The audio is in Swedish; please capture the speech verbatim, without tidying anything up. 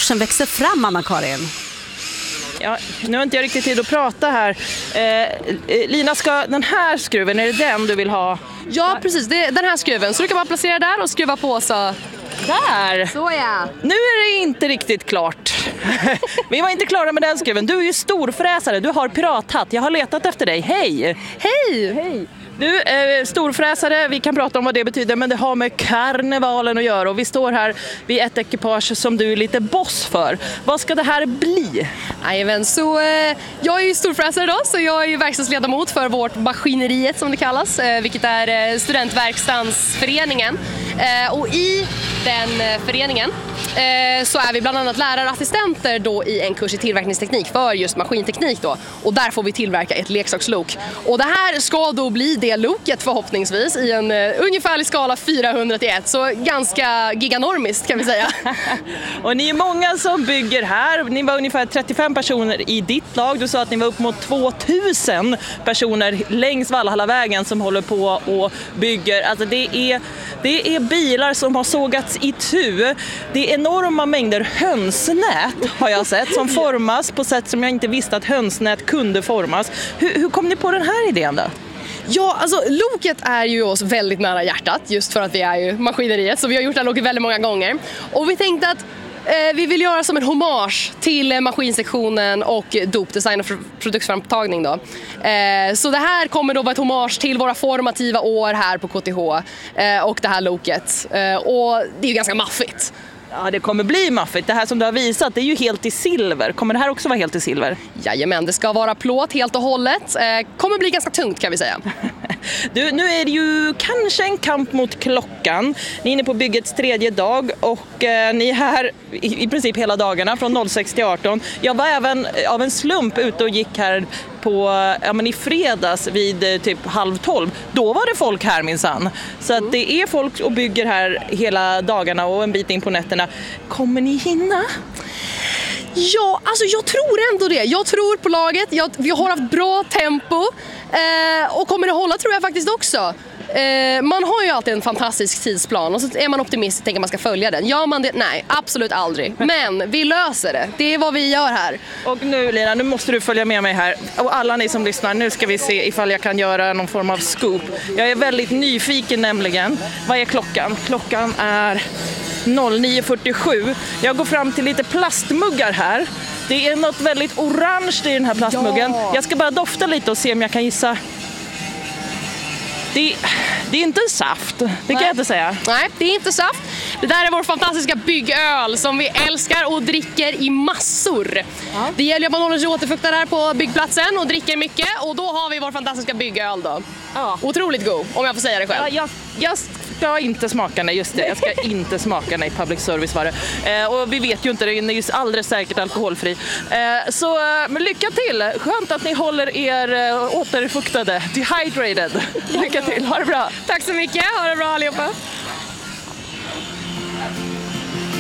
börsen växer fram, Anna-Karin? Ja, nu har inte jag riktigt tid att prata här. Eh, Lina, ska den här skruven, är det den du vill ha? Ja, precis. Det är den här skruven. Så du kan bara placera där och skruva på så. Där! Så ja. Nu är det inte riktigt klart. Vi var inte klara med den skruven. Du är ju storfräsare, du har pirathatt. Jag har letat efter dig. Hej! Hej! Hej! Du är storfräsare, vi kan prata om vad det betyder, men det har med karnevalen att göra. Och vi står här vid ett ekipage som du är lite boss för. Vad ska det här bli? Jajamän, så eh, jag är ju storfräsare då, så jag är ju verkstadsledamot för vårt maskineriet som det kallas, eh, vilket är eh, studentverkstadsföreningen. Eh, och i den eh, föreningen eh, så är vi bland annat lärarassistenter då i en kurs i tillverkningsteknik för just maskinteknik då. Och där får vi tillverka ett leksakslok. Och det här ska då bli det loket förhoppningsvis i en uh, ungefärlig skala fyrahundra till ett, så ganska giganormiskt kan vi säga. Och ni är många som bygger här. Ni var ungefär trettiofem personer i ditt lag. Du sa att ni var upp mot tvåtusen personer längs Valhallavägen som håller på och bygger. Alltså det är, det är bilar som har sågats i tu. Det är enorma mängder hönsnät har jag sett som formas på sätt som jag inte visste att hönsnät kunde formas. Hur, hur kom ni på den här idén då? Ja, alltså loket är ju oss väldigt nära hjärtat just för att vi är ju maskineriet, så vi har gjort det här loket väldigt många gånger. Och vi tänkte att eh, vi vill göra som en hommage till eh, maskinsektionen och dopdesign och produktframtagning då. Eh, så det här kommer då vara ett hommage till våra formativa år här på K T H eh, och det här loket. Eh, och det är ju ganska maffigt. Ja, det kommer bli maffigt. Det här som du har visat, det är ju helt i silver. Kommer det här också vara helt i silver? Jajamän, det ska vara plåt helt och hållet. Eh, kommer bli ganska tungt kan vi säga. Du, nu är det ju kanske en kamp mot klockan. Ni är inne på byggets tredje dag och eh, ni är här i, i princip hela dagarna från sex till arton. Jag var även av en slump ute och gick här på, ja, men i fredags vid eh, typ halv tolv. Då var det folk här minsann. Så att det är folk och bygger här hela dagarna och en bit in på nätterna. Kommer ni hinna? Ja, alltså jag tror ändå det. Jag tror på laget. Jag, vi har haft bra tempo. Eh, och kommer det hålla tror jag faktiskt också. Eh, man har ju alltid en fantastisk tidsplan och så är man optimist och tänker att man ska följa den. Gör man det? Nej, absolut aldrig. Men vi löser det. Det är vad vi gör här. Och nu Lina, nu måste du följa med mig här. Och alla ni som lyssnar, nu ska vi se ifall jag kan göra någon form av scoop. Jag är väldigt nyfiken nämligen. Vad är klockan? Klockan är nio fyrtiosju. Jag går fram till lite plastmuggar här. Det är något väldigt orange i den här plastmuggen. Ja. Jag ska bara dofta lite och se om jag kan gissa. Det, det är inte saft, det Nej. kan jag inte säga. Nej, det är inte saft. Det där är vår fantastiska byggöl som vi älskar och dricker i massor. Ja. Det gäller att man håller sig återfuktad här på byggplatsen och dricker mycket. Och då har vi vår fantastiska byggöl då. Ja. Otroligt god, om jag får säga det själv. Ja, jag, jag ska inte smaka den, just det. Jag ska inte smaka den i public service var det. Eh, och vi vet ju inte, den är ju alldeles säkert alkoholfri. Eh, så men lycka till. Skönt att ni håller er eh, återfuktade, dehydrated. Lycka till, ha det bra. Tack så mycket, ha det bra allihopa.